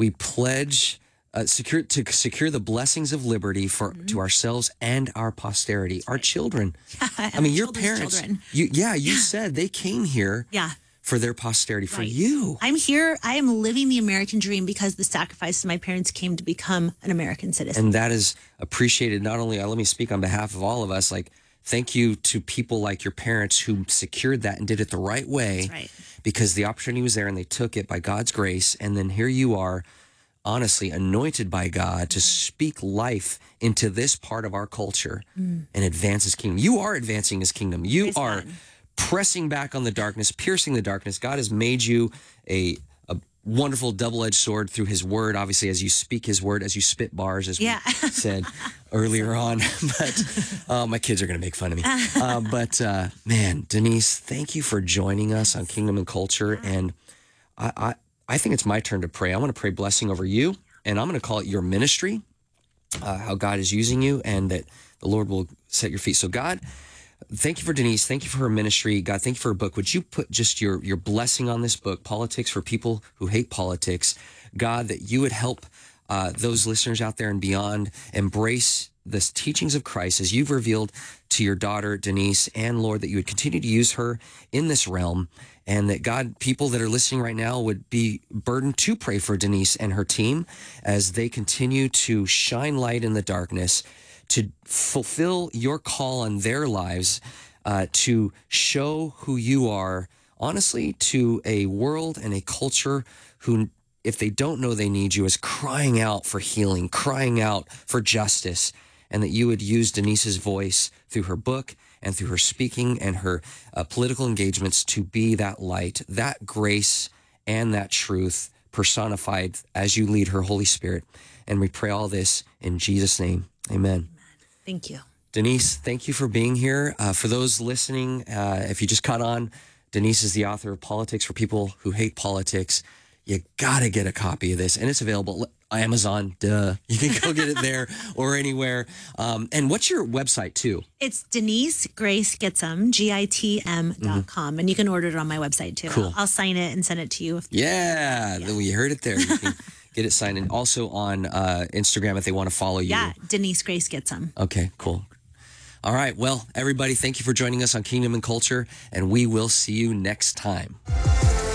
we pledge secure the blessings of liberty to ourselves and our posterity, our children. I mean, your parents. Children. You said they came here. Yeah. For their posterity, for you. I'm here. I am living the American dream because the sacrifice of my parents came to become an American citizen. And that is appreciated. Not only, let me speak on behalf of all of us, like, thank you to people like your parents who secured that and did it the right way. That's right. Because the opportunity was there and they took it by God's grace. And then here you are, honestly, anointed by God to speak life into this part of our culture and advance his kingdom. You are advancing his kingdom. You Praise are God. Pressing back on the darkness, piercing the darkness. God has made you a wonderful double-edged sword through his word, obviously, as you speak his word, as you spit bars, as we said earlier on. But my kids are going to make fun of me. Man, Denise, thank you for joining us on Kingdom and Culture. And I think it's my turn to pray. I want to pray blessing over you, and I'm going to call it your ministry, how God is using you, and that the Lord will set your feet. So God, thank you for Denise. Thank you for her ministry. God, thank you for her book. Would you put just your blessing on this book, Politics for People Who Hate Politics? God, that you would help those listeners out there and beyond embrace the teachings of Christ as you've revealed to your daughter, Denise, and Lord, that you would continue to use her in this realm, and that God, people that are listening right now would be burdened to pray for Denise and her team as they continue to shine light in the darkness, to fulfill your call on their lives, to show who you are, honestly, to a world and a culture who, if they don't know they need you, is crying out for healing, crying out for justice, and that you would use Denise's voice through her book and through her speaking and her political engagements to be that light, that grace, and that truth personified as you lead her, Holy Spirit. And we pray all this in Jesus' name. Amen. Thank you. Denise, thank you for being here. For those listening, if you just caught on, Denise is the author of Politics for People Who Hate Politics. You got to get a copy of this, and it's available on Amazon. Duh. You can go get it there or anywhere. And what's your website, too? It's Denise Grace Gitsum, GITM.com, and you can order it on my website, too. Cool. I'll sign it and send it to you. Yeah. You heard it there. You can get it signed. And also on Instagram if they want to follow you. Yeah, Denise Grace Gitsum. Okay, cool. All right. Well, everybody, thank you for joining us on Kingdom and Culture, and we will see you next time.